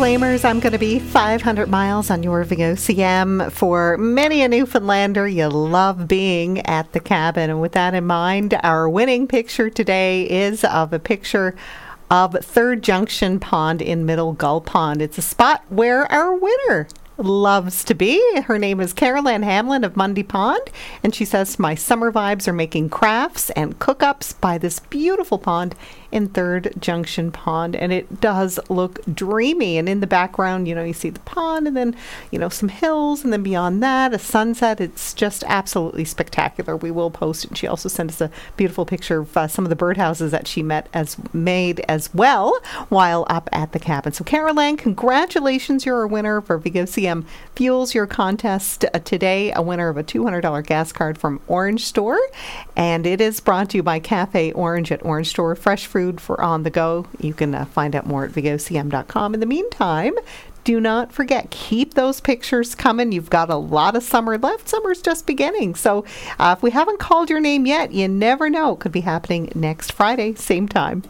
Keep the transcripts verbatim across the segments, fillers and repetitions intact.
Disclaimers, I'm going to be five hundred miles on your V O C M. For many a Newfoundlander, you love being at the cabin. And with that in mind, our winning picture today is of a picture of Third Junction Pond in Middle Gull Pond. It's a spot where our winner loves to be. Her name is Carol Ann Hamlin of Mundy Pond, and she says, my summer vibes are making crafts and cook-ups by this beautiful pond in Third Junction Pond, and it does look dreamy. And in the background, you know, you see the pond, and then, you know, some hills, and then beyond that, a sunset. It's just absolutely spectacular. We will post it. And she also sent us a beautiful picture of uh, some of the birdhouses that she met as made as well while up at the cabin. So, Carol Ann, congratulations! You're a winner for V O C M Fuels Your Contest uh, today. A winner of a two hundred dollars gas card from Orange Store, and it is brought to you by Cafe Orange at Orange Store. Fresh fruit for on the go. You can uh, find out more at V O C M dot com. In the meantime, do not forget, keep those pictures coming. You've got a lot of summer left. Summer's just beginning. So uh, if we haven't called your name yet, you never know. It could be happening next Friday, same time.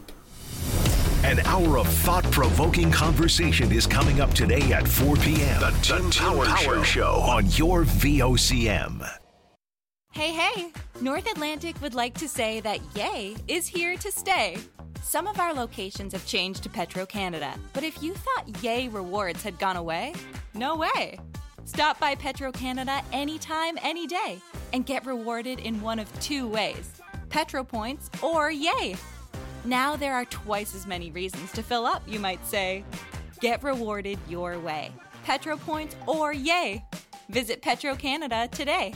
An hour of thought-provoking conversation is coming up today at four p.m. The Tim Power, Power Show. Show on your V O C M. Hey, hey! North Atlantic would like to say that Yay is here to stay. Some of our locations have changed to Petro-Canada, but if you thought Yay rewards had gone away, no way. Stop by Petro-Canada anytime, any day, and get rewarded in one of two ways, Petro Points or Yay. Now there are twice as many reasons to fill up, you might say. Get rewarded your way, Petro Points or Yay. Visit Petro-Canada today.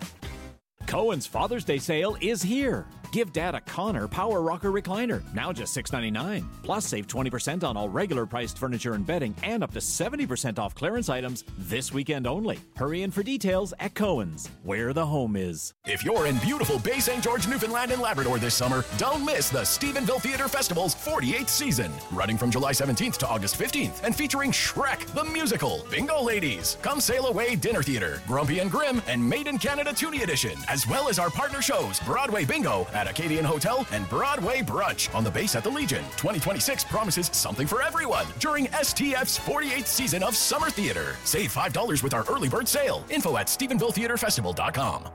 Cohen's Father's Day sale is here. Give Dad a Connor Power Rocker Recliner, now just six ninety-nine. Plus, save twenty percent on all regular priced furniture and bedding and up to seventy percent off clearance items this weekend only. Hurry in for details at Cohen's, where the home is. If you're in beautiful Bay Saint George, Newfoundland and Labrador this summer, don't miss the Stephenville Theatre Festival's forty-eighth season. Running from July seventeenth to August fifteenth and featuring Shrek the Musical, Bingo Ladies, Come Sail Away Dinner Theatre, Grumpy and Grim, and Made in Canada Toonie Edition, as well as our partner shows, Broadway Bingo at Acadian Hotel and Broadway Brunch on the base at the Legion. twenty twenty-six promises something for everyone during S T F's forty-eighth season of Summer Theatre. Save five dollars with our early bird sale. Info at Stephenville Theatre Festival dot com.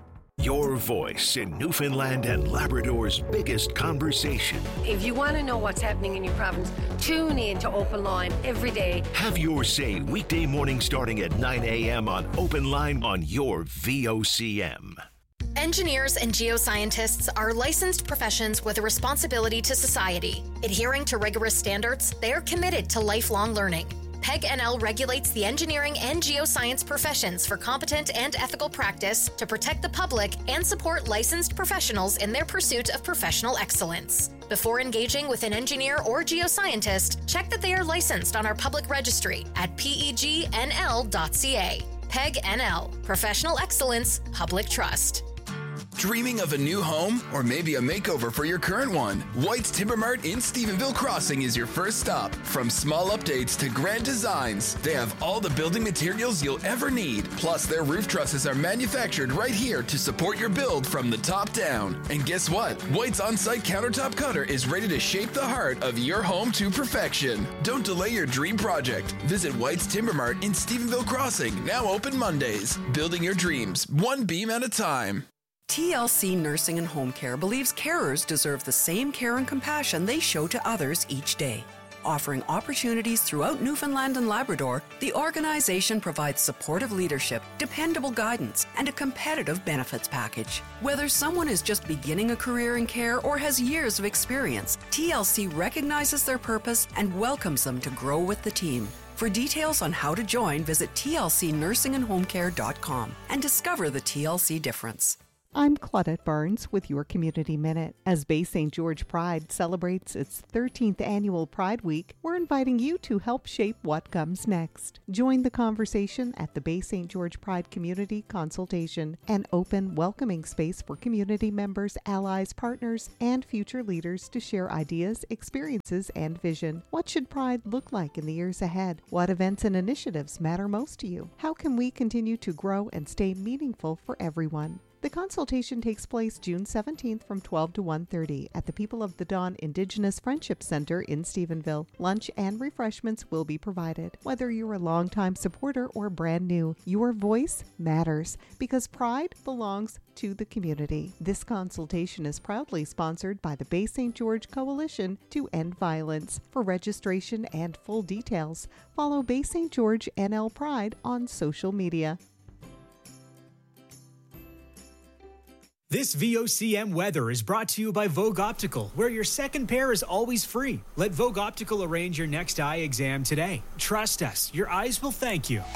Your voice in Newfoundland and Labrador's biggest conversation. If you want to know what's happening in your province, tune in to Open Line every day. Have your say weekday morning starting at nine a.m. on Open Line on your V O C M. Engineers and geoscientists are licensed professions with a responsibility to society. Adhering to rigorous standards, they are committed to lifelong learning. P E G N L regulates the engineering and geoscience professions for competent and ethical practice to protect the public and support licensed professionals in their pursuit of professional excellence. Before engaging with an engineer or geoscientist, check that they are licensed on our public registry at P E G N L dot C A. P E G N L, Professional Excellence, Public Trust. Dreaming of a new home or maybe a makeover for your current one? White's Timber Mart in Stephenville Crossing is your first stop. From small updates to grand designs, they have all the building materials you'll ever need. Plus, their roof trusses are manufactured right here to support your build from the top down. And guess what? White's on-site countertop cutter is ready to shape the heart of your home to perfection. Don't delay your dream project. Visit White's Timber Mart in Stephenville Crossing, now open Mondays. Building your dreams, one beam at a time. T L C Nursing and Home Care believes carers deserve the same care and compassion they show to others each day. Offering opportunities throughout Newfoundland and Labrador, the organization provides supportive leadership, dependable guidance, and a competitive benefits package. Whether someone is just beginning a career in care or has years of experience, T L C recognizes their purpose and welcomes them to grow with the team. For details on how to join, visit T L C nursing and home care dot com and discover the T L C difference. I'm Claudette Barnes with your Community Minute. As Bay Saint George Pride celebrates its thirteenth annual Pride Week, we're inviting you to help shape what comes next. Join the conversation at the Bay Saint George Pride Community Consultation, an open, welcoming space for community members, allies, partners, and future leaders to share ideas, experiences, and vision. What should Pride look like in the years ahead? What events and initiatives matter most to you? How can we continue to grow and stay meaningful for everyone? The consultation takes place June seventeenth from twelve to one thirty at the People of the Dawn Indigenous Friendship Center in Stephenville. Lunch and refreshments will be provided. Whether you're a longtime supporter or brand new, your voice matters because pride belongs to the community. This consultation is proudly sponsored by the Bay Saint George Coalition to End Violence. For registration and full details, follow Bay Saint George N L Pride on social media. This V O C M weather is brought to you by Vogue Optical, where your second pair is always free. Let Vogue Optical arrange your next eye exam today. Trust us, your eyes will thank you.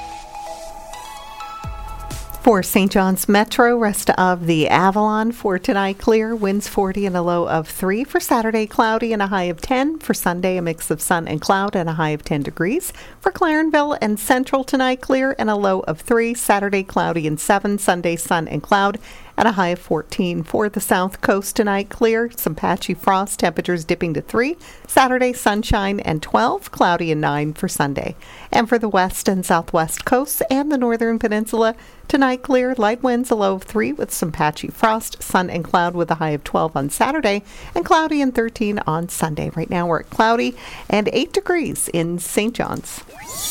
For Saint John's Metro, rest of the Avalon for tonight, clear, winds forty and a low of three. For Saturday, cloudy and a high of ten. For Sunday, a mix of sun and cloud and a high of ten degrees. For Clarenville and Central tonight, clear and a low of three. Saturday, cloudy and seven. Sunday, sun and cloud at a high of fourteen. For the South Coast tonight, clear, some patchy frost, temperatures dipping to three. Saturday, sunshine and twelve, cloudy and nine for Sunday. And for the West and Southwest coasts and the Northern Peninsula, tonight clear, light winds, a low of three with some patchy frost, sun and cloud with a high of twelve on Saturday, and cloudy and thirteen on Sunday. Right now we're at cloudy and eight degrees in Saint John's.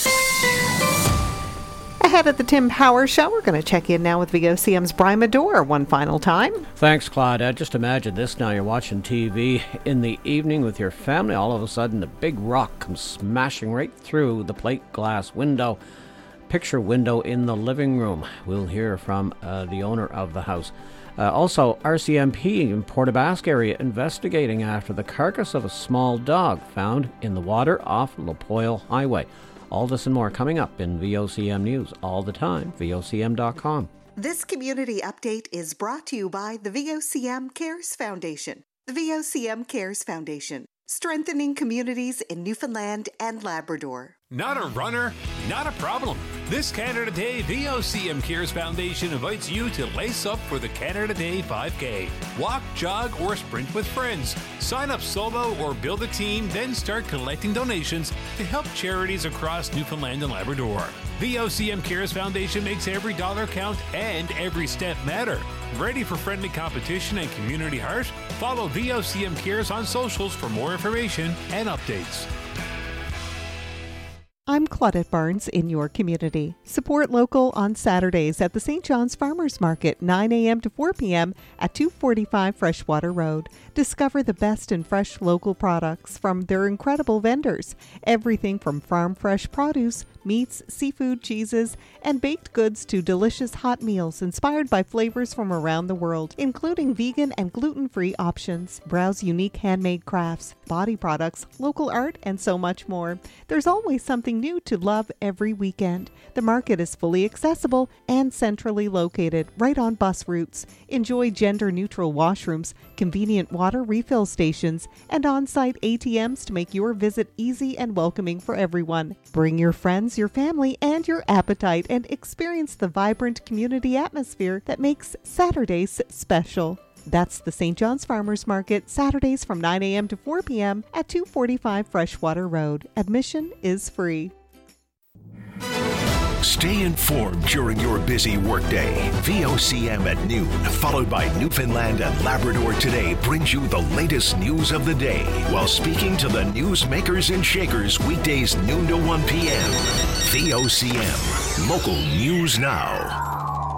Ahead of the Tim Power Show, we're going to check in now with V O C M's Brian Medore one final time. Thanks, Claude. Just imagine this now. You're watching T V in the evening with your family. All of a sudden, a big rock comes smashing right through the plate glass window, picture window in the living room. We'll hear from uh, the owner of the house. Uh, also, R C M P in Portabasque area investigating after the carcass of a small dog found in the water off Lapoille Highway. All this and more coming up in V O C M News all the time, V O C M dot com. This community update is brought to you by the V O C M Cares Foundation. The V O C M Cares Foundation, strengthening communities in Newfoundland and Labrador. Not a runner? Not a problem. This Canada Day, V O C M Cares Foundation invites you to lace up for the Canada Day five K. Walk, jog, or sprint with friends. Sign up solo or build a team, then start collecting donations to help charities across Newfoundland and Labrador. V O C M Cares Foundation makes every dollar count and every step matter. Ready for friendly competition and community heart? Follow V O C M Cares on socials for more information and updates. I'm Claudette Barnes in your community. Support local on Saturdays at the Saint John's Farmers Market, nine a.m. to four p.m. at two forty-five Freshwater Road. Discover the best in fresh local products from their incredible vendors. Everything from farm fresh produce, meats, seafood, cheeses, and baked goods to delicious hot meals inspired by flavors from around the world, including vegan and gluten-free options. Browse unique handmade crafts, body products, local art, and so much more. There's always something new to love every weekend. The market is fully accessible and centrally located, right on bus routes. Enjoy gender-neutral washrooms, convenient water refill stations, and on-site A T Ms to make your visit easy and welcoming for everyone. Bring your friends, your family, and your appetite and experience the vibrant community atmosphere that makes Saturdays special. That's the Saint John's Farmers Market, Saturdays from nine a.m. to four p.m. at two forty-five Freshwater Road. Admission is free. Stay informed during your busy workday. V O C M at noon, followed by Newfoundland and Labrador Today, brings you the latest news of the day while speaking to the newsmakers and shakers weekdays noon to one p.m. V O C M, local news now.